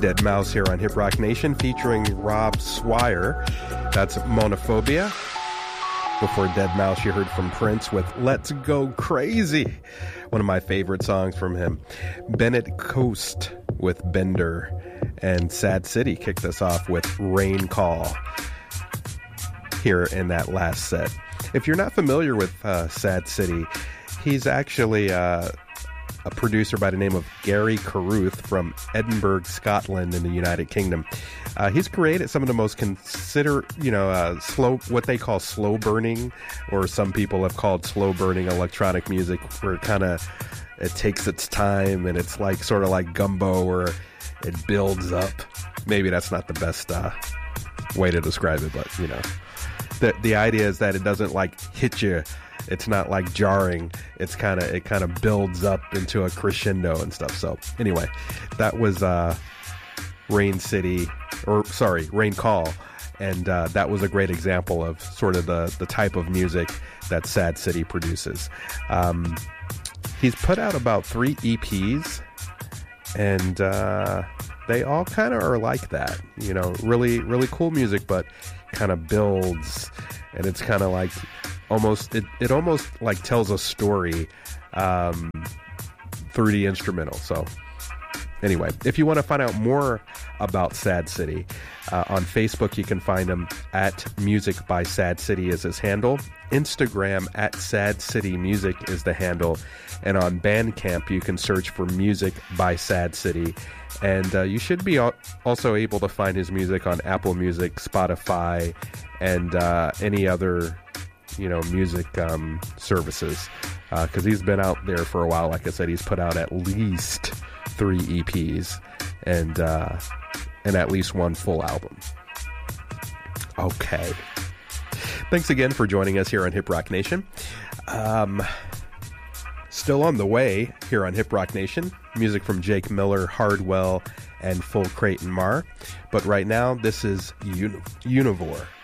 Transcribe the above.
Deadmau5 here on Hip Rock Nation, featuring Rob Swire. That's Monophobia. Before Deadmau5, you heard from Prince with Let's Go Crazy, one of my favorite songs from him. Bennett Coast with Bender, and Sad City kicked us off with Rain Call here in that last set. If you're not familiar with Sad City, he's actually a producer by the name of Gary Carruth from Edinburgh, Scotland in the United Kingdom. He's created some of the most slow, what they call slow burning, or some people have called slow burning electronic music, where it takes its time and it's like sort of like gumbo, where it builds up. Maybe that's not the best way to describe it, but the idea is that it doesn't like hit you. It's not like jarring. It kind of builds up into a crescendo and stuff. So anyway, that was Rain Call, and that was a great example of sort of the type of music that Sad City produces. He's put out about 3 EPs, and they all kind of are like that. Really, really cool music, but kind of builds, and it's kind of like it almost like tells a story through the instrumental. So anyway, if you want to find out more about Sad City, on Facebook you can find him at Music by Sad City is his handle. Instagram at Sad City Music is the handle, and on Bandcamp you can search for Music by Sad City, and you should be also able to find his music on Apple Music, Spotify, and any other music services, because he's been out there for a while. Like I said, he's put out at least 3 EPs and at least 1 full album. Okay, thanks again for joining us here on Hip Rock Nation. Still on the way here on Hip Rock Nation, music from Jake Miller, Hardwell, and Full Crate and Mar. But right now, this is Univore.